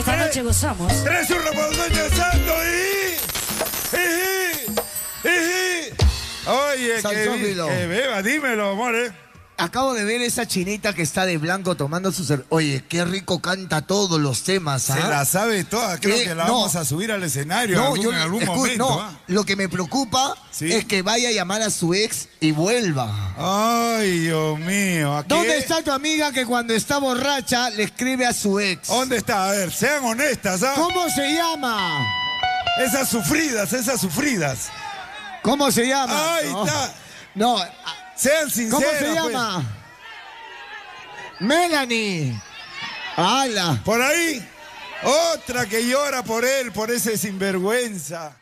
esta noche gozamos. 3-1 por el dueño de Santo Oye, que beba, dímelo, amor, Acabo de ver esa chinita que está de blanco tomando su Oye, qué rico canta todos los temas, ¿ah? Se la sabe toda, creo que la vamos a subir al escenario en algún momento. No, lo que me preocupa es que vaya a llamar a su ex y vuelva. Ay, Dios mío. ¿Dónde está tu amiga que cuando está borracha le escribe a su ex? ¿Dónde está? A ver, sean honestas, ¿ah? ¿Cómo se llama? Esas sufridas. ¿Cómo se llama? Ahí está. No. Sean sinceros. ¿Cómo se llama? Melanie. ¡Hala! Por ahí, otra que llora por él, por ese sinvergüenza.